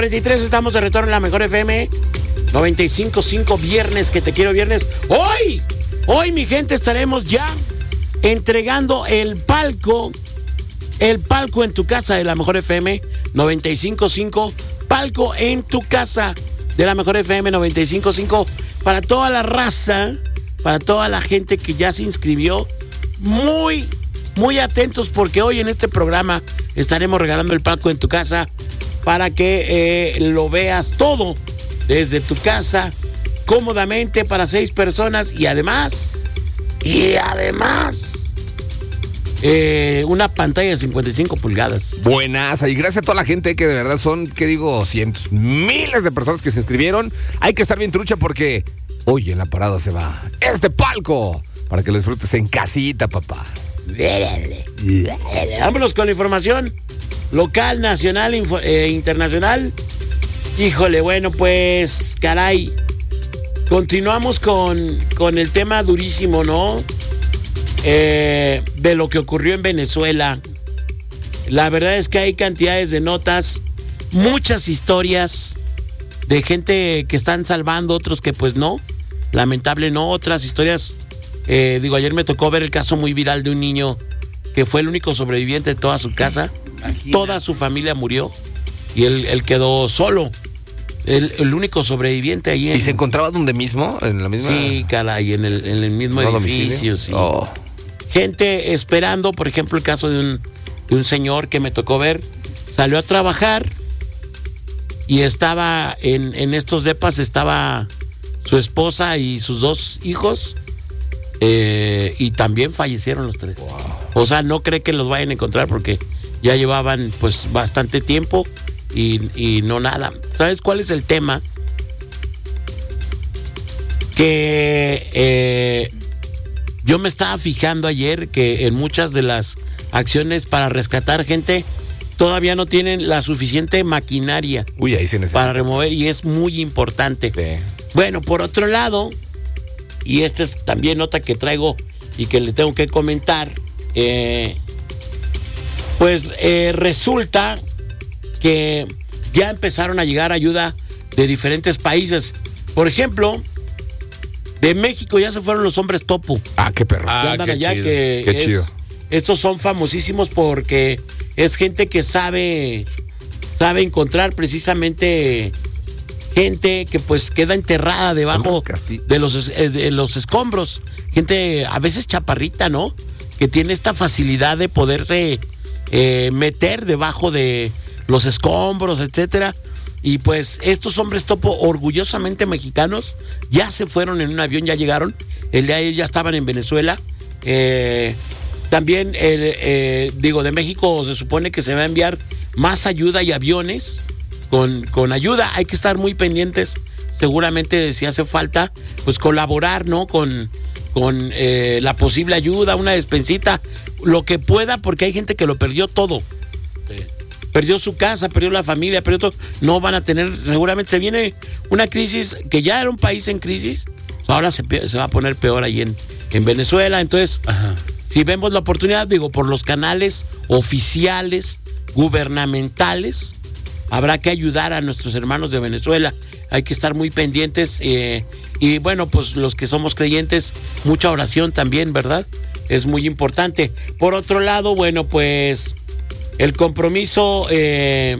33, estamos de retorno en la Mejor FM 95.5, viernes, que te quiero viernes. Hoy, mi gente, estaremos ya entregando el palco en tu casa de la Mejor FM 95.5, palco en tu casa de la Mejor FM 95.5, para toda la raza, para toda la gente que ya se inscribió. Muy, muy atentos, porque hoy en este programa estaremos regalando el palco en tu casa para que lo veas todo desde tu casa, cómodamente, para 6 personas, y además, una pantalla de 55 pulgadas. Buenas, y gracias a toda la gente que de verdad son, ¿qué digo? Cientos, miles de personas que se inscribieron. Hay que estar bien trucha porque hoy en la parada se va este palco para que lo disfrutes en casita, papá. Vámonos con la información local, nacional, internacional. Híjole, bueno, pues, caray, continuamos con el tema durísimo, ¿no? De lo que ocurrió en Venezuela. La verdad es que hay cantidades de notas, muchas historias de gente que están salvando, otros que pues no, lamentable no, otras historias. Ayer me tocó ver el caso muy viral de un niño que fue el único sobreviviente de toda su casa. Imagina. Toda su familia murió y él quedó solo. El único sobreviviente ahí. ¿Y se encontraba donde mismo? ¿En la misma? Sí, caray, en el mismo edificio, sí. Oh. Gente esperando, por ejemplo, el caso de un señor que me tocó ver, salió a trabajar y estaba en estos depas, estaba su esposa y sus 2 hijos, y también fallecieron los 3. Wow. O sea, no cree que los vayan a encontrar porque ya llevaban pues bastante tiempo y no nada. ¿Sabes cuál es el tema? Que yo me estaba fijando ayer que en muchas de las acciones para rescatar gente todavía no tienen la suficiente maquinaria. Ahí se necesita para remover, y es muy importante. Sí. Bueno, por otro lado, y esta es también nota que traigo y que le tengo que comentar, resulta que ya empezaron a llegar ayuda de diferentes países. Por ejemplo, de México ya se fueron los hombres topo. Qué perro. Ya andan qué allá, chido. qué chido. Estos son famosísimos porque es gente que sabe encontrar precisamente gente que pues queda enterrada debajo de los escombros. Gente a veces chaparrita, ¿no? Que tiene esta facilidad de poderse meter debajo de los escombros, etcétera. Y pues estos hombres topo, orgullosamente mexicanos, ya se fueron en un avión, ya llegaron. El de ayer ya estaban en Venezuela. También, de México se supone que se va a enviar más ayuda y aviones con ayuda. Hay que estar muy pendientes, seguramente, si hace falta, pues colaborar, ¿no? Con la posible ayuda, una despensita, lo que pueda, porque hay gente que lo perdió todo. Perdió su casa, perdió la familia, perdió todo. No van a tener, seguramente se viene una crisis, que ya era un país en crisis, ahora se va a poner peor ahí en Venezuela. Entonces, si vemos la oportunidad, por los canales oficiales, gubernamentales, habrá que ayudar a nuestros hermanos de Venezuela. Hay que estar muy pendientes, y bueno, pues los que somos creyentes, mucha oración también, ¿verdad? Es muy importante. Por otro lado, bueno, pues el compromiso de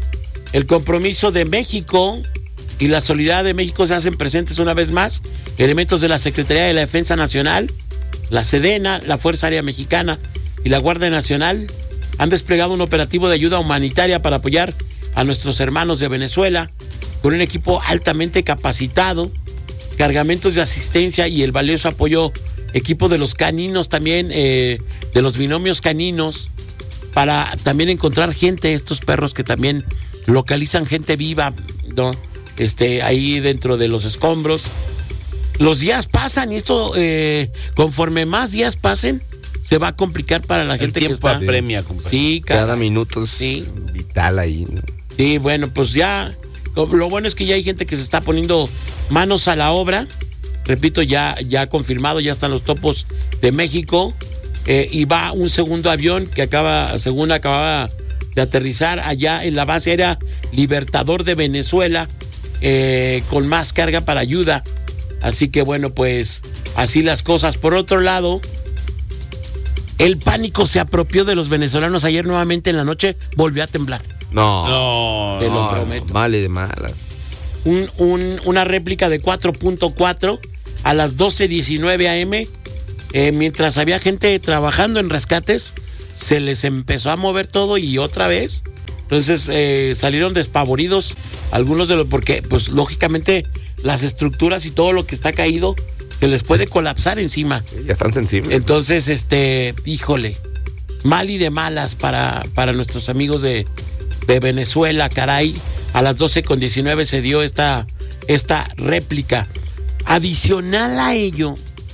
México y la solidaridad de México se hacen presentes una vez más. Elementos de la Secretaría de la Defensa Nacional, la Sedena, la Fuerza Aérea Mexicana y la Guardia Nacional han desplegado un operativo de ayuda humanitaria para apoyar a nuestros hermanos de Venezuela, con un equipo altamente capacitado, cargamentos de asistencia y el valioso apoyo, equipo de los caninos también, de los binomios caninos, para también encontrar gente, estos perros que también localizan gente viva, ¿no? Ahí dentro de los escombros. Los días pasan y esto, conforme más días pasen, se va a complicar para la gente que está. El tiempo apremia, compadre. Sí, cada minuto es vital ahí, ¿no? Sí, bueno, pues ya, lo bueno es que ya hay gente que se está poniendo manos a la obra. Repito, ya confirmado, ya están los topos de México, y va un segundo avión que acababa de aterrizar allá en la base aérea Libertador de Venezuela, con más carga para ayuda. Así que bueno, pues así las cosas. Por otro lado, el pánico se apropió de los venezolanos. Ayer nuevamente en la noche volvió a temblar. No, Te lo prometo. Mal y de malas. Una réplica de 4.4 a las 12:19 a.m. Mientras había gente trabajando en rescates, se les empezó a mover todo y otra vez. Entonces salieron despavoridos algunos de los, porque pues lógicamente las estructuras y todo lo que está caído se les puede colapsar encima. Sí, ya están sensibles. Entonces, híjole, mal y de malas para nuestros amigos de Venezuela, caray. A las 12:19 se dio esta réplica. Adicional a ello,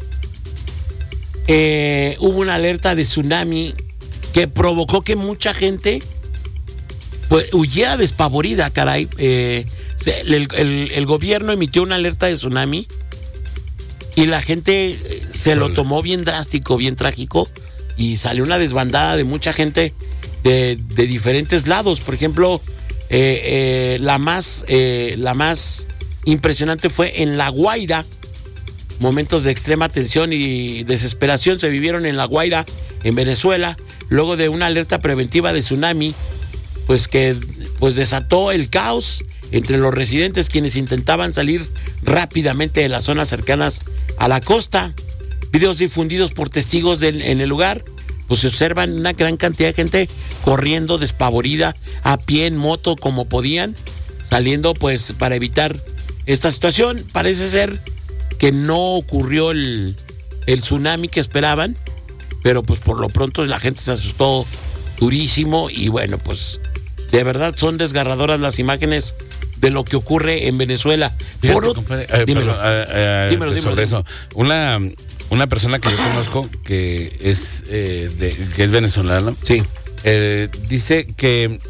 hubo una alerta de tsunami que provocó que mucha gente pues huyera despavorida, caray. El gobierno emitió una alerta de tsunami y la gente se lo tomó bien drástico, bien trágico, y salió una desbandada de mucha gente de diferentes lados. Por ejemplo, la más impresionante fue en La Guaira. Momentos de extrema tensión y desesperación se vivieron en La Guaira, en Venezuela, luego de una alerta preventiva de tsunami, pues que pues desató el caos entre los residentes, quienes intentaban salir rápidamente de las zonas cercanas a la costa. Videos difundidos por testigos en el lugar, pues se observan una gran cantidad de gente corriendo despavorida, a pie, en moto, como podían, saliendo pues para evitar esta situación. Parece ser que no ocurrió el tsunami que esperaban, pero pues por lo pronto la gente se asustó durísimo y bueno, pues de verdad son desgarradoras las imágenes de lo que ocurre en Venezuela. Fíjate, compadre, dímelo. Sobre eso. Una persona que yo conozco que es venezolana, Sí. dice que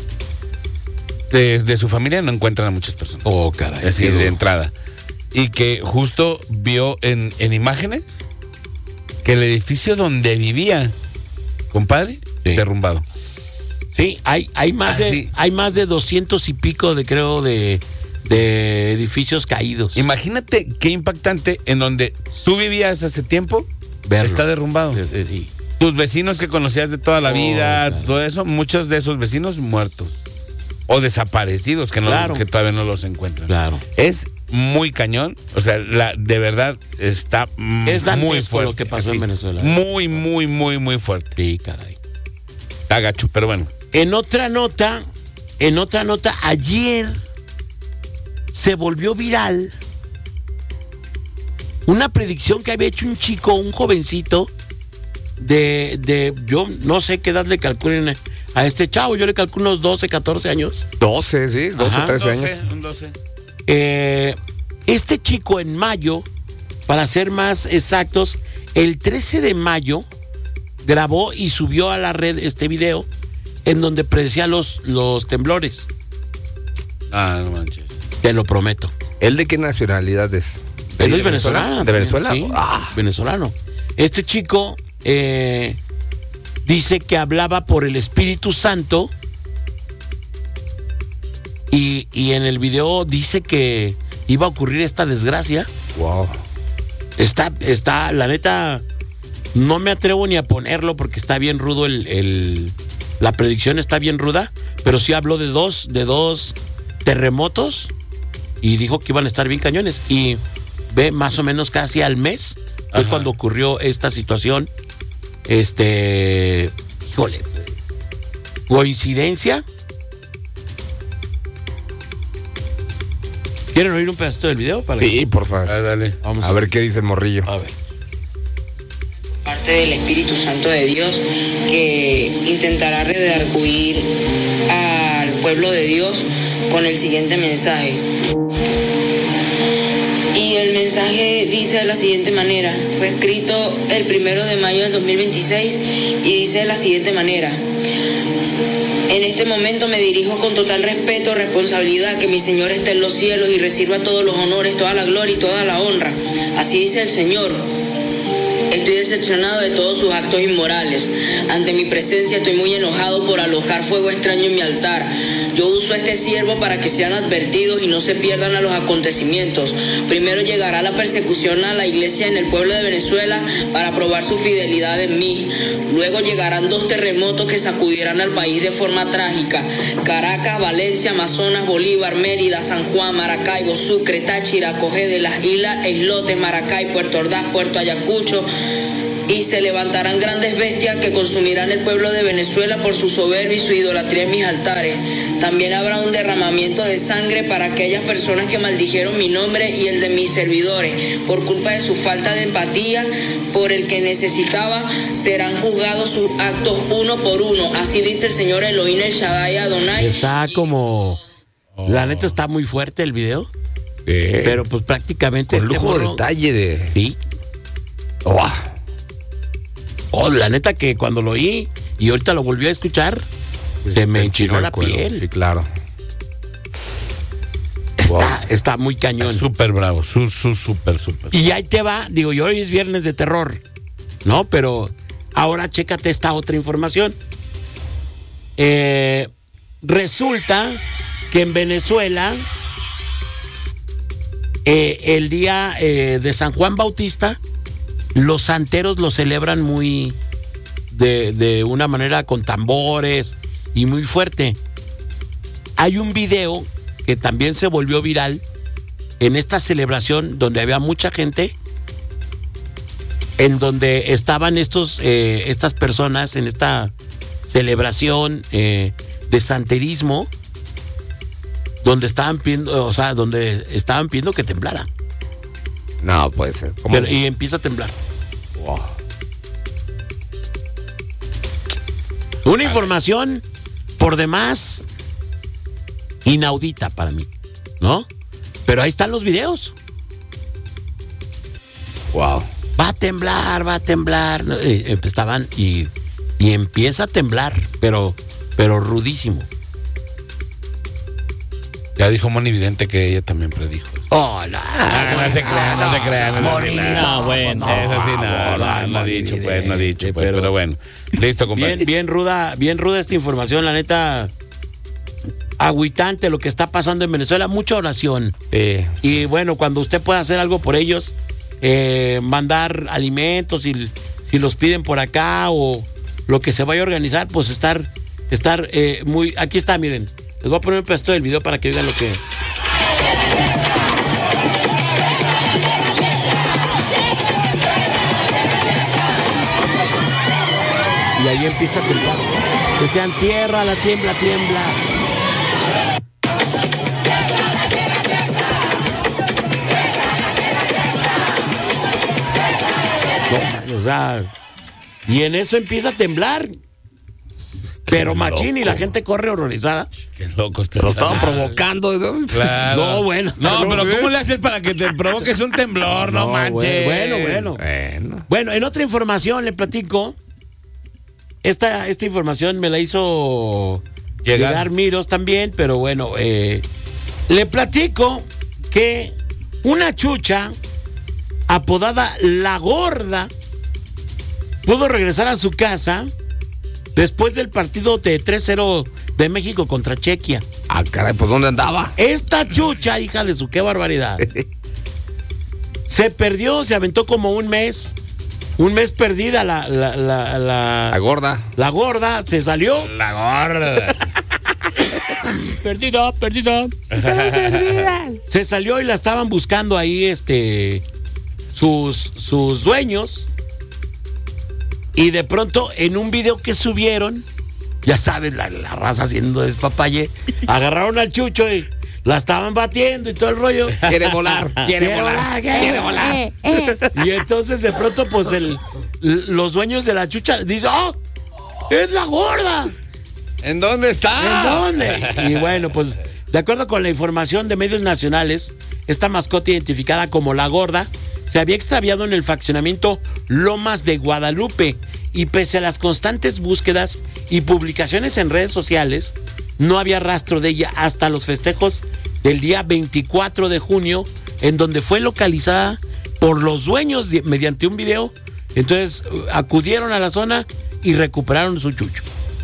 de su familia no encuentran a muchas personas. Oh, caray. Así de entrada. Y que justo vio en imágenes que el edificio donde vivía, compadre, Sí. derrumbado. Sí, hay más de 200 y pico de edificios caídos. Imagínate qué impactante en donde tú vivías hace tiempo, Verlo. está derrumbado. Sí. Tus vecinos que conocías de toda la vida, claro. todo eso, muchos de esos vecinos muertos o desaparecidos que Claro. que todavía no los encuentran. Claro. Es muy cañón, o sea, de verdad está Es muy dantesco fuerte lo que pasó en Venezuela. Muy, muy, muy, muy fuerte. Sí, caray. Está gacho, pero bueno. En otra nota, ayer se volvió viral una predicción que había hecho un chico, un jovencito yo no sé qué edad le calculen a este chavo, yo le calculo unos 12, 14 años. 12, sí, 12, Ajá. 13 años. Un 12. Este chico en mayo, para ser más exactos, el 13 de mayo grabó y subió a la red este video en donde predecía los temblores. Ah, no manches. Te lo prometo. ¿Él de qué nacionalidad es? Él es venezolano. ¿De Venezuela? Sí, Ah. venezolano. Este chico dice que hablaba por el Espíritu Santo y en el video dice que iba a ocurrir esta desgracia. Wow. Está, la neta, no me atrevo ni a ponerlo porque está bien rudo la predicción está bien ruda, pero sí habló de dos terremotos y dijo que iban a estar bien cañones. Y ve más o menos casi al mes fue Ajá. cuando ocurrió esta situación. Híjole, coincidencia. ¿Quieren oír un pedacito del video? Sí, por favor. Dale. Vamos A ver qué dice el morrillo. A ver. Parte del Espíritu Santo de Dios que intentará redarguir al pueblo de Dios con el siguiente mensaje. Y el mensaje dice de la siguiente manera, fue escrito el 1 de mayo del 2026 y dice de la siguiente manera: en este momento me dirijo con total respeto, responsabilidad, que mi Señor esté en los cielos y reciba todos los honores, toda la gloria y toda la honra. Así dice el Señor. estoy decepcionado de todos sus actos inmorales. Ante mi presencia estoy muy enojado por alojar fuego extraño en mi altar. Yo uso a este siervo para que sean advertidos y no se pierdan a los acontecimientos. Primero llegará la persecución a la iglesia en el pueblo de Venezuela para probar su fidelidad en mí. Luego llegarán 2 terremotos que sacudirán al país de forma trágica. Caracas, Valencia, Amazonas, Bolívar, Mérida, San Juan, Maracaibo, Sucre, Táchira, Cogé de las Islas, Islotes, Maracay, Puerto Ordaz, Puerto Ayacucho. Y se levantarán grandes bestias que consumirán el pueblo de Venezuela por su soberbia y su idolatría en mis altares. También habrá un derramamiento de sangre para aquellas personas que maldijeron mi nombre y el de mis servidores. Por culpa de su falta de empatía por el que necesitaba, serán juzgados sus actos uno por uno. Así dice el Señor Elohim El Shaddai Adonai. Está como... La neta está muy fuerte el video. Pero pues prácticamente... Con lujo de detalle de... Sí. ¡Wow! Oh, la neta que cuando lo oí y ahorita lo volví a escuchar, se me enchinó la piel. Sí, claro. Está muy cañón. Súper bravo, súper. Y ahí te va, digo, y hoy es viernes de terror, ¿no? Pero ahora chécate esta otra información. Resulta que en Venezuela, el día de San Juan Bautista, los santeros lo celebran muy de una manera con tambores y muy fuerte. Hay un video que también se volvió viral en esta celebración donde había mucha gente, en donde estaban estas personas en esta celebración de santerismo, donde estaban pidiendo que temblara. No, puede ser. Y empieza a temblar. Wow. Una información por demás inaudita para mí, ¿no? Pero ahí están los videos. Wow. Va a temblar. ¿no? Estaban y empieza a temblar, pero rudísimo. Ya dijo Moni Vidente que ella también predijo. Oh, no se crean. No, bueno. Eso sí, no ha dicho, pero bueno. Listo, compadre. Bien ruda esta información, la neta. Agüitante lo que está pasando en Venezuela, mucha oración. Y bueno, cuando usted pueda hacer algo por ellos, mandar alimentos, si los piden por acá o lo que se vaya a organizar, pues estar muy... Aquí está, miren. Les voy a poner un pedazo del video para que vean lo que... Y ahí empieza a temblar. Decían, tierra, la tiembla. No, o sea, y en eso empieza a temblar. Pero machín, y la gente corre horrorizada. Qué loco. Lo estaban provocando. Claro. No, bueno. No, pero ¿cómo le haces para que te provoques un temblor? No manches. Bueno, en otra información le platico. Esta información me la hizo llegar Miros también, pero bueno, le platico que una chucha apodada La Gorda pudo regresar a su casa después del partido de 3-0 de México contra Chequia. Ah, caray, pues ¿dónde andaba? Esta chucha, hija de su qué barbaridad, se perdió, se aventó como un mes perdida la gorda. La gorda se salió. La gorda. Perdida. Se salió y la estaban buscando ahí sus dueños. Y de pronto, en un video que subieron, ya sabes, la raza haciendo despapalle, agarraron al chucho y la estaban batiendo y todo el rollo. Quiere volar. Y entonces de pronto, pues los dueños de la chucha dicen, ¡oh! ¡Es la gorda! ¿En dónde está? ¿En dónde? Y bueno, pues, de acuerdo con la información de medios nacionales, esta mascota identificada como La Gorda se había extraviado en el fraccionamiento Lomas de Guadalupe y pese a las constantes búsquedas y publicaciones en redes sociales, no había rastro de ella hasta los festejos del día 24 de junio, en donde fue localizada por los dueños mediante un video Entonces acudieron a la zona y recuperaron su chucho.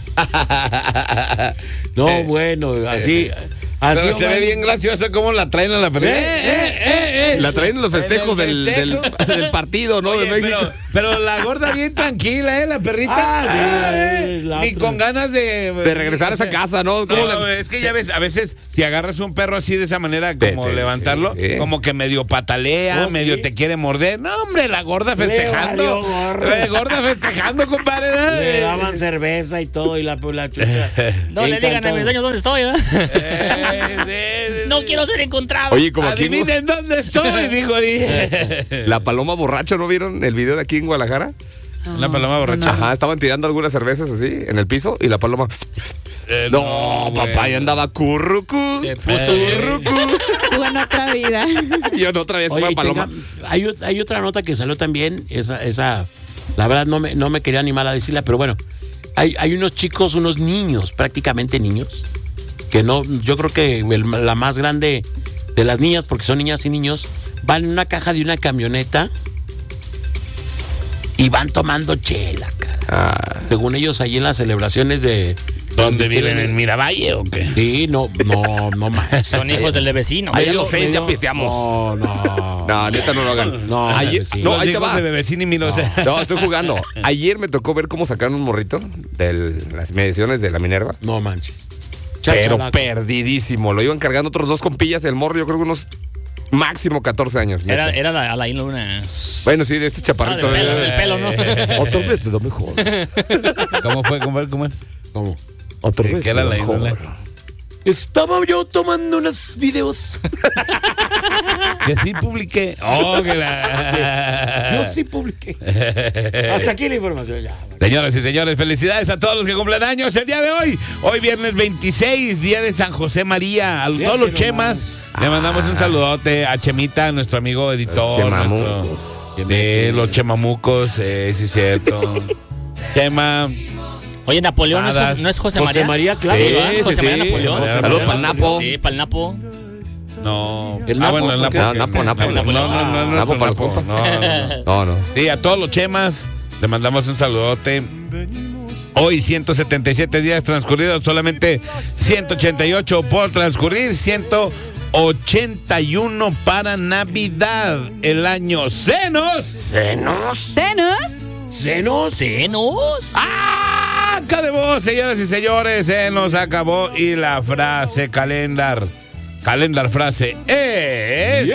No, bueno, así... Pero se ve bien gracioso cómo la traen a la perrita. La traen en los festejos En el del partido, ¿no? Oye, de México. pero la gorda bien tranquila, la perrita. Ni con ganas de regresar a esa casa, ¿no? No, es que ya ves, a veces si agarras un perro así de esa manera, como levantarlo, como que medio patalea, medio te quiere morder. No, hombre, la gorda festejando. La gorda festejando, compadre. Le daban cerveza y todo y la chucha. No le digan a mis dueños dónde estoy, ¿verdad? No quiero ser encontrado. Oye, como aquí. Adivinen dónde estoy, dijo. La paloma borracha, ¿no vieron el video de aquí en Guadalajara? La paloma borracha. Ajá, estaban tirando algunas cervezas así en el piso y la paloma. No, papá, ya andaba currucú. Se puso currucú. Tú en otra vida. Yo en otra vez con la paloma. Hay otra nota que salió también, esa la verdad no me quería animar a decirla, pero bueno, hay unos chicos, unos niños, prácticamente niños, que no, yo creo que la más grande de las niñas, porque son niñas y niños, van en una caja de una camioneta y van tomando chela, cara. Según ellos, ahí en las celebraciones de... ¿Dónde viven? ¿En Miravalle o qué? Sí, no más. Son hijos del vecino. Ahí en los Face ya pisteamos. No, neta no lo hagan. No, ayer, sí. no, ahí te Hijos va. de Bebecín y Milose. No, estoy jugando. Ayer me tocó ver cómo sacaron un morrito de las mediciones de la Minerva. No manches. Pero Chachalaca. perdidísimo. Lo iban cargando otros dos compillas. El morro, yo creo que unos máximo 14 años. Era a la Luna. Bueno, sí, de este chaparrito. Del pelo, ¿no? Otra vez te da mejor. ¿Cómo fue? ¿Cómo es? ¿Cómo? Otra vez ¿Qué era la índole? Estaba yo tomando unos videos. Que sí publiqué. Oh, que Yo sí publiqué. Hasta aquí la información ya. Señoras y señores, felicidades a todos los que cumplen años el día de hoy. Hoy viernes 26, día de San José María. A todos los chemas le mandamos un saludote a Chemita, nuestro amigo editor. Chemamucos. Los chemamucos, sí es cierto. Chema. Oye, Napoleón no es José María. José María, claro. Sí, Sí, José María Napoleón. José Saludos María para el Napo. Sí, para el Napo. No. El Napo, Bueno, el ¿por qué? Napo. Napo. No, Napo para los Napo. compas. No. No. Sí, a todos los chemas le mandamos un saludote. Hoy 177 días transcurridos, solamente 188 por transcurrir, 181 para Navidad. El año Senos. ¿Tenos? ¡Senos! ¡Ah! Acabó, señoras y señores, se nos acabó. Y la frase calendar frase es...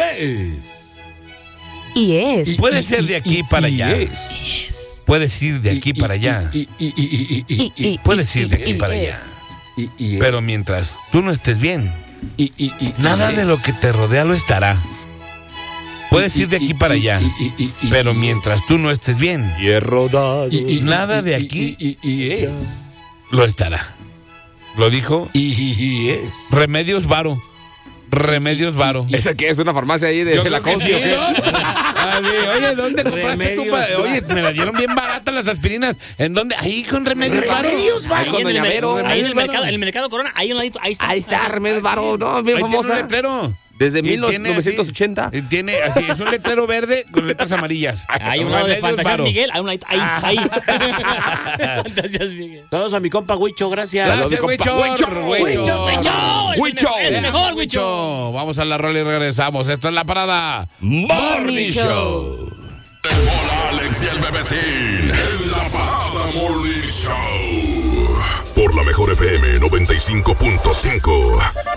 Y es. Puede ser de aquí para allá. Puedes ir de aquí para allá. Puedes ir de aquí para allá. Pero mientras tú no estés bien, nada de lo que te rodea lo estará. Puedes ir de aquí para allá, pero mientras tú no estés bien, nada de aquí lo estará. Lo dijo Remedios Varo. ¿Esa qué es? ¿Una farmacia ahí de Yo la creo que Conci o sí, qué? ¿no? Oye, ¿dónde compraste tu Remedios Oye, me las dieron bien baratas las aspirinas. ¿En dónde? Ahí con Remedios Varo. Ahí con en Doña Vero, ahí en el Remedios mercado, Corona, ahí a un ladito, ahí está. Ahí está, Remedios Varo. No, bien Ahí tiene un famosa. letrero. Desde Y tiene 1980. así, tiene así, es un letrero verde con letras amarillas. Hay un lado de Remedios Fantasías Varo. Miguel, hay un ladito, ahí. Fantasías Miguel. Saludos a mi compa Huicho, gracias. Gracias, Huicho. ¡Huicho! ¡Es el mejor, Huicho! Huicho. Vamos a la rola y regresamos. Esto es La Parada Morning Show. Hola, Alex y el Bebecín. En La Parada Morning Show. Por la mejor FM 95.5.